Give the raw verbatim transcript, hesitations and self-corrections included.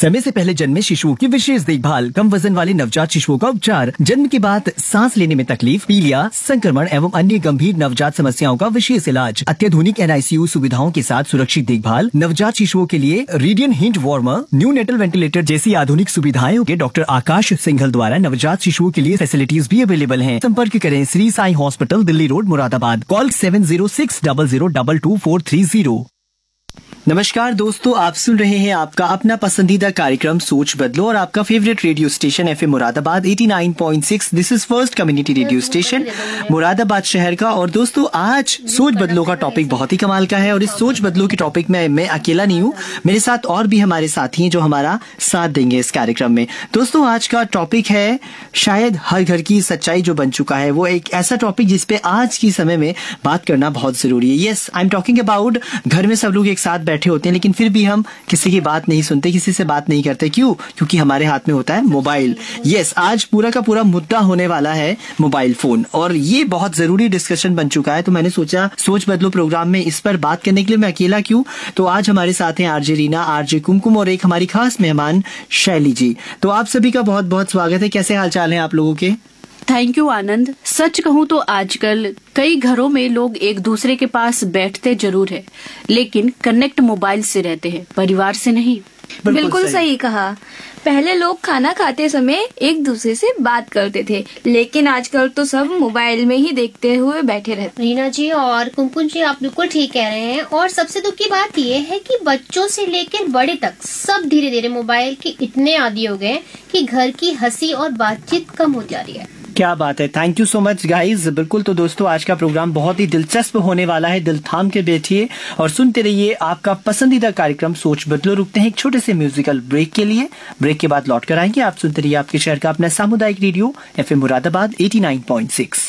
समय से पहले जन्मे शिशुओं की विशेष देखभाल, कम वजन वाले नवजात शिशुओं का उपचार, जन्म के बाद सांस लेने में तकलीफ, पीलिया, संक्रमण एवं अन्य गंभीर नवजात समस्याओं का विशेष इलाज, अत्याधुनिक एन आई सी यू सुविधाओं के साथ सुरक्षित देखभाल, नवजात शिशुओं के लिए radian hint warmer, new natal ventilator जैसी आधुनिक सुविधाएं के डॉक्टर आकाश सिंघल द्वारा नवजात शिशुओं के लिए फैसिलिटीज भी अवेलेबल हैं। संपर्क करें Shri Sai hospital, Delhi road, Moradabad. Call seven zero six double zero double two four three zero. नमस्कार दोस्तों, आप सुन रहे हैं आपका अपना पसंदीदा कार्यक्रम सोच बदलो और आपका favourite radio station F M Moradabad eighty nine point six. This is first community radio station Moradabad शहर का। और दोस्तों, आज सोच बदलो का टॉपिक बहुत ही कमाल का है और इस सोच बदलो के टॉपिक में मैं अकेला नहीं हूँ, मेरे साथ और भी हमारे साथी हैं जो हमारा साथ देंगे इस कार्यक्रम में। दोस्तों, आज का टॉपिक है शायद हर घर की सच्चाई जो बन चुका है, वो एक ऐसा टॉपिक जिसपे आज की समय में बात करना बहुत जरूरी है। Yes, I am talking about घर में सब लोग एक साथ बैठे होते हैं लेकिन फिर भी हम किसी की बात नहीं सुनते, किसी से बात नहीं करते। क्यों? क्योंकि हमारे हाथ में होता है मोबाइल। यस, आज पूरा का पूरा मुद्दा होने वाला है मोबाइल फोन और ये बहुत जरूरी डिस्कशन बन चुका है। तो मैंने सोचा सोच बदलो प्रोग्राम में इस पर बात करने के लिए मैं अकेला क्यों, तो आज हमारे साथ हैं आरजे रीना, आरजे कुमकुम और एक हमारी खास मेहमान शैली जी। तो आप सभी का बहुत बहुत स्वागत है। कैसे हाल चाल है आप लोगों के? थैंक यू आनंद। सच कहूँ तो आजकल कई घरों में लोग एक दूसरे के पास बैठते जरूर है, लेकिन कनेक्ट मोबाइल से रहते हैं, परिवार से नहीं। बिल्कुल, बिल्कुल सही।, सही कहा। पहले लोग खाना खाते समय एक दूसरे से बात करते थे, लेकिन आजकल तो सब मोबाइल में ही देखते हुए बैठे रहते। रीना जी और कुमकुम जी, आप बिल्कुल ठीक कह रहे हैं। और सबसे दुख की बात ये है कि बच्चों से लेकर बड़े तक सब धीरे धीरे मोबाइल के इतने आदी हो गए कि घर की हंसी और बातचीत कम हो जा रही है। क्या बात है, thank you so much guys. बिल्कुल, तो दोस्तों आज का प्रोग्राम बहुत ही दिलचस्प होने वाला है। दिल थाम के बैठिए और सुनते रहिए आपका पसंदीदा कार्यक्रम सोच बदलो। रुकते हैं एक छोटे से म्यूजिकल ब्रेक के लिए, ब्रेक के बाद लौट कर आएंगे। आप सुनते रहिए आपके शहर का अपना सामुदायिक radio F M Moradabad eighty nine point six.